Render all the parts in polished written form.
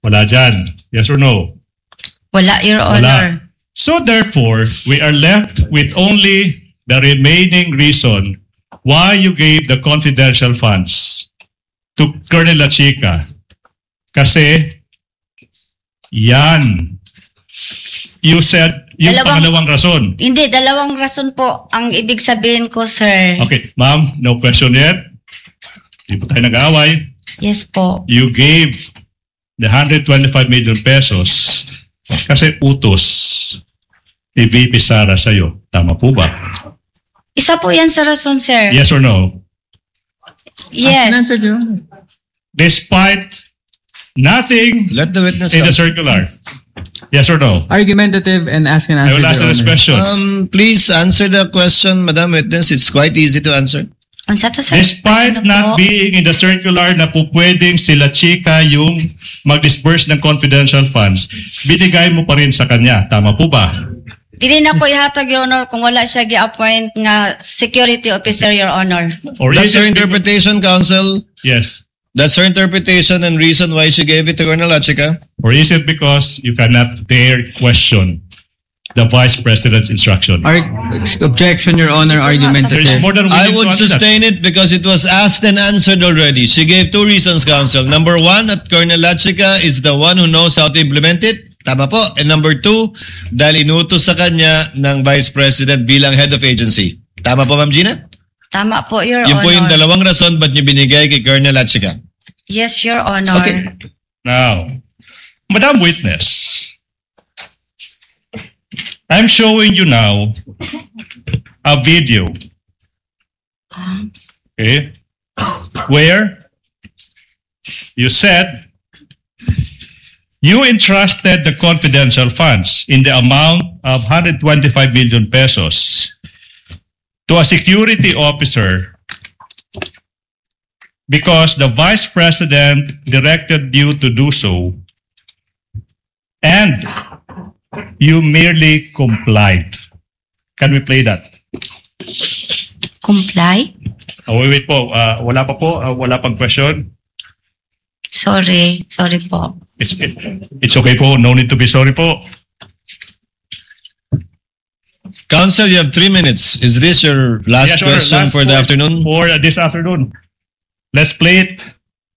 Wala dyan. Yes or no? Wala, Your Honor. Wala. So therefore, we are left with only the remaining reason why you gave the confidential funds to Colonel La Chica. Kasi yan. You said yung pangalawang rason. Hindi, dalawang rason po ang ibig sabihin ko, sir. Okay, ma'am, no question yet. Hindi po tayo nag-aaway. Yes po. You gave the 125 million pesos kasi utos ni VP Sara sa'yo. Tama po ba? Isa po yan sa rason, sir. Yes or no? Yes. Despite nothing Let the witness in the come. circular. Yes or no? Argumentative and ask and I answer. will ask Your this Honor. question. Please answer the question, Madam Witness. It's quite easy to answer. Unsa to, sir? Despite Ano not po? being in the circular na po pwedeng sila Chica yung mag-disburse ng confidential funds, binigay mo pa rin sa kanya. Tama po ba? Dili na ko ihatag, Your Honor, kung wala siya gi-appoint nga security officer, Your Honor. Or That's is her it- interpretation, counsel. Yes. That's her interpretation and reason why she gave it to Colonel La Chica. Or is it because you cannot dare question the Vice President's instruction? Objection, Your Honor. There is Argumentative. more than I willing would to answer that. sustain it because it was asked and answered already. She gave two reasons, counsel. Number one, that Colonel La Chica is the one who knows how to implement it. Tama po. And number two, dahil inutos sa kanya ng Vice President bilang head of agency. Tama po, Ma'am Gina? Tama po, Your Yun Honor. po yung dalawang rason ba't niyo binigay kay Colonel La Chica. Yes, Your Honor. Okay. Now, Madam Witness, I'm showing you now a video, okay, where you said you entrusted the confidential funds in the amount of 125 million pesos to a security officer because the Vice President directed you to do so and you merely complied. Can we play that? Comply? Wait po. Wala pa po. Wala pang question. Sorry. Sorry po. It's okay po. No need to be sorry po. Counsel, you have 3 minutes. Is this your last Yeah, sure. question Last for the afternoon? For this afternoon. Let's play it.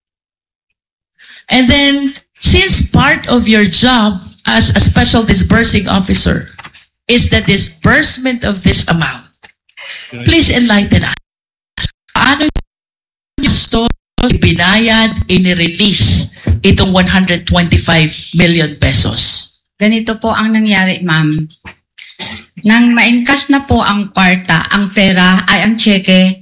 And then, since part of your job as a special disbursing officer is the disbursement of this amount, please enlighten us. Paano yung store binayad, inirelease itong 125 million pesos? Ganito po ang nangyari, ma'am. Nang ma-encash na po ang kwarta, ang pera ay ang cheque,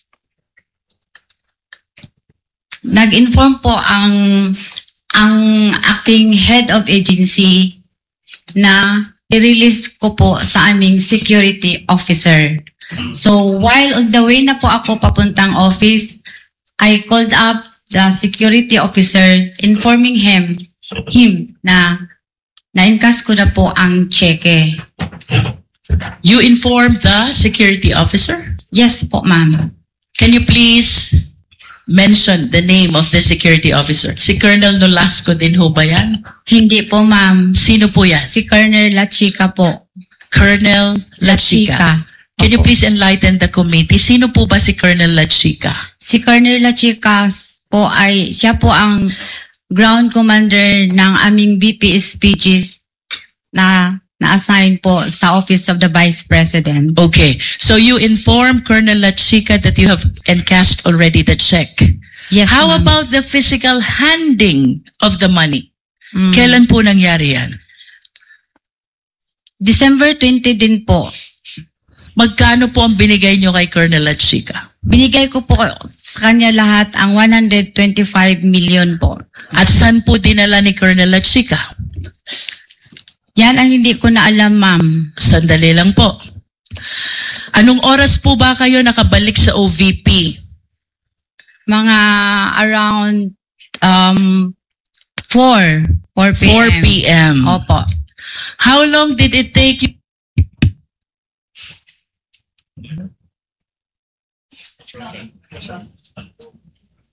nag-inform po ang aking head of agency na i-release ko po sa aming security officer. So while on the way na po ako papuntang office, I called up the security officer informing him na na-encash ko na po ang cheque. You informed the security officer? Yes po, ma'am. Can you please mention the name of the security officer? Si Colonel Nolasco din ho ba yan? Hindi po, ma'am. Sino po yan? Si Colonel La Chica po. Colonel La Chica. Can you Opo. please enlighten the committee? Sino po ba si Colonel La Chica? Si Colonel La Chica po ay, siya po ang ground commander ng aming BPSPGs na na-assign po sa Office of the Vice President. Okay. So you informed Colonel La Chica that you have encashed already the check. Yes, How ma'am. about the physical handing of the money? Mm. Kailan po nangyari yan? December 20 din po. Magkano po ang binigay nyo kay Colonel La Chica? Binigay ko po sa kanya lahat ang 125 million po. At saan po dinala ni Colonel La Chica? Yan ang hindi ko na alam, ma'am. Sandali lang po. Anong oras po ba kayo nakabalik sa OVP? Mga around 4 p.m. 4 p.m. Opo. How long did it take you?